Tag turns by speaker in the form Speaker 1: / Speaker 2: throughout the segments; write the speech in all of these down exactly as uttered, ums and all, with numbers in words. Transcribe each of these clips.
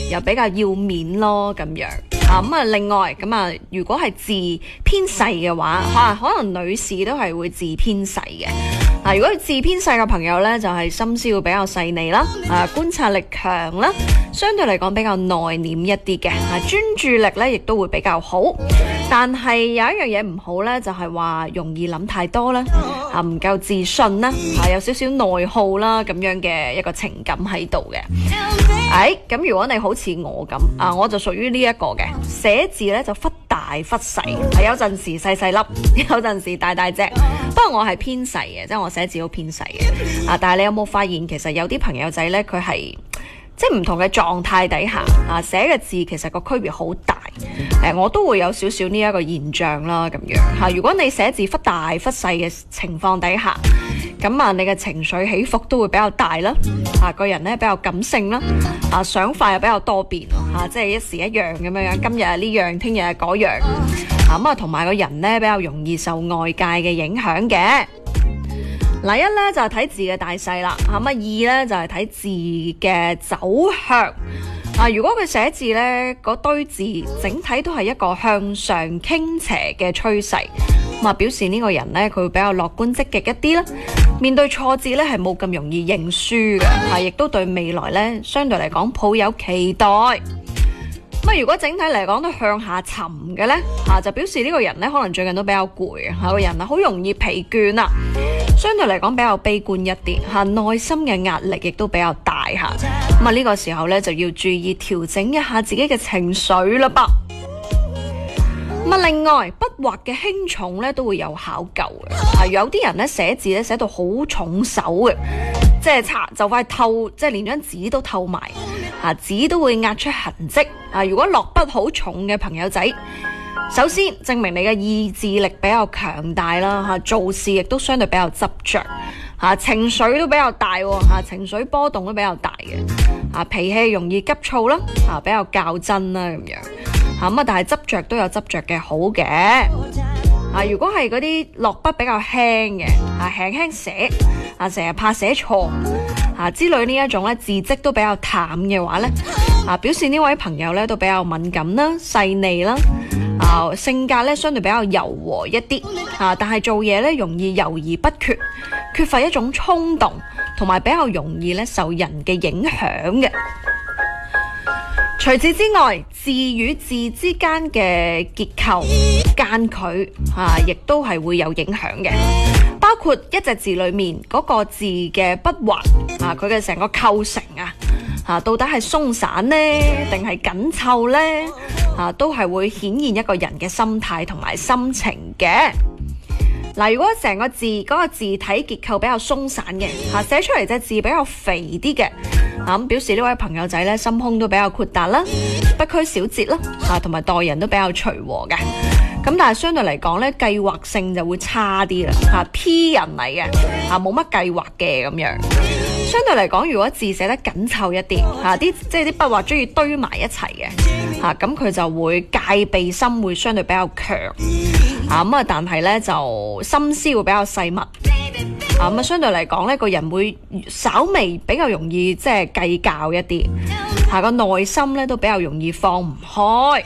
Speaker 1: 又比較要面咯咁樣。啊咁啊，另外咁啊，如果係字偏細嘅話，啊可能女士都係會字偏細嘅。啊，如果字偏細嘅朋友呢，就係、是、心思會比較細膩啦，啊觀察力強啦，相對嚟講比較內斂一啲嘅，啊專注力呢亦都會比較好。但係有一樣嘢唔好呢，就係、是、話容易諗太多啦，啊唔夠自信啦，啊有少少內耗啦咁樣嘅一個情感喺度嘅。哎，咁如果你好似我咁，啊我就屬於呢一個嘅，寫字呢就忽大忽細，係有陣時細細粒，有陣時大大隻。不過我係偏細嘅，即係我寫字好偏細嘅。啊，但係你有冇發現，其實有啲朋友仔呢，佢係即係唔同嘅狀態底下，啊寫嘅字其實個區別好大。誒，我都會有少少呢一個現象啦，咁樣嚇。如果你寫字忽大忽細嘅情況底下，咁啊，你嘅情緒起伏都會比較大啦。啊，個人咧比較感性啦，啊想法又比較多變咯，嚇，即係一時一樣咁樣樣，今日係呢樣，聽日係嗰樣。啊咁啊，同埋個人咧比較容易受外界嘅影響嘅。嗱，一咧就係睇字嘅大細啦，咁啊二咧就係睇字嘅走向。啊，如果佢寫字咧嗰堆字整體都係一個向上傾斜嘅趨勢，咁啊表示呢個人咧佢會比較樂觀積極一啲啦。面對挫折咧係冇咁容易認輸嘅，啊亦都對未來咧相對嚟講抱有期待。咁啊，如果整體嚟講都向下沉嘅咧，啊就表示呢個人咧可能最近都比較攰啊，個人啊好容易疲倦啊。相對嚟講比較悲觀一啲嚇，內心嘅壓力亦都比較大嚇。咁啊呢個時候咧就要注意調整一下自己嘅情緒啦噃。咁啊另外筆畫嘅輕重咧都會有考究嘅。啊有啲人咧寫字咧寫到好重手嘅，即係擦就快透，即係連張紙都透埋，啊紙都會壓出痕跡。啊如果落筆好重嘅朋友仔，首先證明你嘅意志力比較強大啦，吓做事亦都相對比較執着，吓情緒都比較大，吓情緒波動都比較大嘅，吓脾氣容易急躁啦，吓比較較真啦咁樣，吓咁啊但係執着都有執着嘅好嘅，啊如果係嗰啲落筆比較輕嘅，啊輕輕寫，啊成日怕寫錯，啊之類呢一種咧字跡都比較淡嘅話咧，啊表示呢位朋友咧都比較敏感啦、細膩啦。啊，性格咧相對比較柔和一啲，啊，但係做嘢咧容易猶豫不決，缺乏一種衝動，同埋比較容易咧受人嘅影響嘅。除此之外，字與字之間嘅結構間距啊，亦都係會有影響嘅，包括一隻字裏面嗰個字嘅筆畫啊，佢嘅成個構成啊。啊，到底係鬆散呢，定係緊湊呢？啊，都係會顯現一個人嘅心態同埋心情嘅。嗱、啊，如果成個字嗰、嗰個字體結構比較鬆散嘅，嚇、啊、寫出嚟隻字比較肥啲嘅，啊咁表示呢位朋友仔咧心胸都比較闊達啦，不拘小節啦，嚇同埋待人都比較隨和嘅。咁但係相對嚟講咧，計劃性就會差啲啦，嚇 P 人嚟嘅，嚇冇乜計劃嘅咁樣。相對嚟講，如果字寫得緊湊一啲，嚇啲即係啲筆畫中意堆埋一齊嘅，嚇咁佢就會戒備心會相對比較強，啊咁啊，但係咧就心思會比較細密，啊咁啊，相對嚟講咧個人會稍微比較容易即係計較一啲，嚇個內心咧都比較容易放唔開。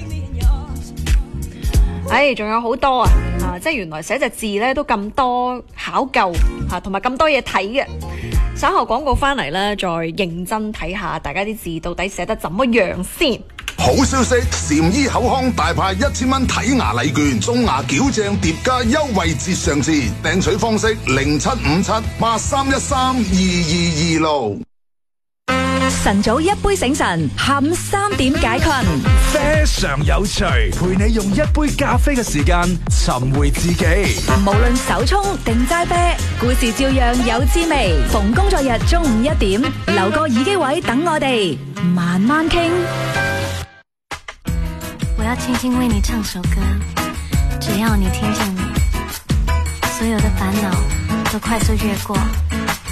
Speaker 1: 唉，仲有好多啊！啊，即係原來寫隻字咧都咁多考究嚇，同埋咁多嘢睇嘅。稍後廣告翻嚟咧，再認真睇下大家啲字到底寫得怎麼樣先。
Speaker 2: 好消息，禪醫口腔大派一千蚊睇牙禮券，中牙矯正疊加優惠折上線，訂取方式零七五七八三一三二二二六。
Speaker 3: 晨早一杯醒神，下午三點解困。
Speaker 4: 非常有趣，陪你用一杯咖啡嘅時間尋回自己。
Speaker 3: 無論手沖定齋啤，故事照樣有滋味。逢工作日中午一點，留個耳機位等我哋慢慢傾。
Speaker 5: 我要輕輕為你唱首歌，只要你聽見，所有的煩惱都快速越過。